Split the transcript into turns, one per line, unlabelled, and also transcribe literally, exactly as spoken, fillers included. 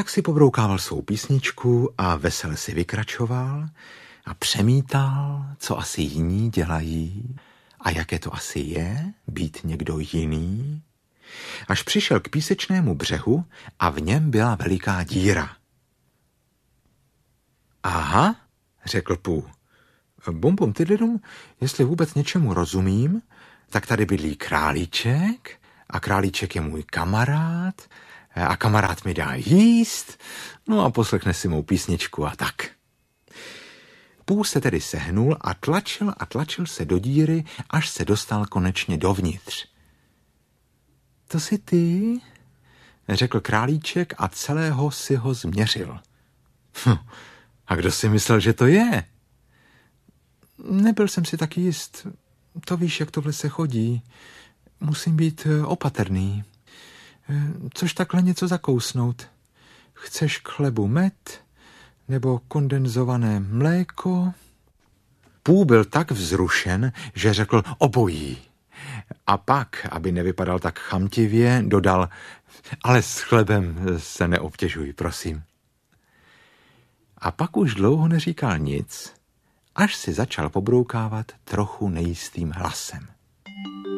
Tak si pobroukával svou písničku a vesele si vykračoval a přemítal, co asi jiní dělají a jaké to asi je být někdo jiný. Až přišel k písečnému břehu a v něm byla veliká díra. Aha, řekl Pooh. Bum bum tydlidum, jestli vůbec něčemu rozumím, tak tady bydlí králíček a králíček je můj kamarád a kamarád mi dá jíst, no a poslechne si mou písničku a tak. Pooh se tedy sehnul a tlačil a tlačil se do díry, až se dostal konečně dovnitř. To jsi ty? Řekl králíček a celého si ho změřil. Hm, a kdo si myslel, že to je? Nebyl jsem si taky jist. To víš, jak tohle se chodí. Musím být opatrný. Což takhle něco zakousnout? Chceš k chlebu med? Nebo kondenzované mléko? Pooh byl tak vzrušen, že řekl obojí. A pak, aby nevypadal tak chamtivě, dodal, ale s chlebem se neobtěžuj, prosím. A pak už dlouho neříkal nic, až si začal pobroukávat trochu nejistým hlasem.